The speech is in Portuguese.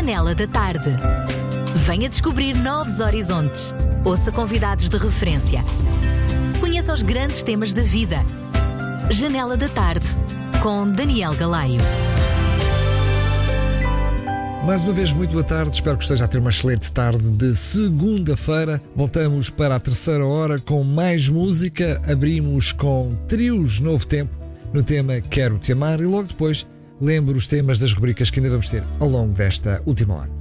Janela da Tarde. Venha descobrir novos horizontes. Ouça convidados de referência. Conheça os grandes temas da vida. Janela da Tarde, com Daniel Galaio. Mais uma vez, muito boa tarde. Espero que esteja a ter uma excelente tarde de segunda-feira. Voltamos para a terceira hora com mais música. Abrimos com Trios Novo Tempo, no tema Quero Te Amar. E logo depois lembro os temas das rubricas que ainda vamos ter ao longo desta última hora.